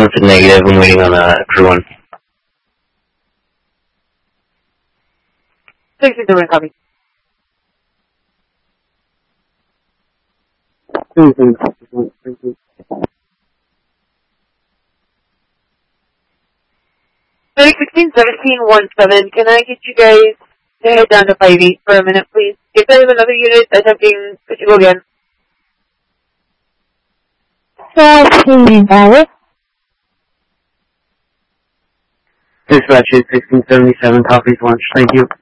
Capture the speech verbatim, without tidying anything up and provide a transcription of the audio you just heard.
it's a negative. I'm waiting on uh, crew one. sixteen seven, copy. sixteen seventeen one seven, can I get you guys to head down to five eight for a minute, please? If I have another unit attempting, could you go again? fourteen hours. Dispatch is sixteen seventy-seven, copies lunch. Thank you.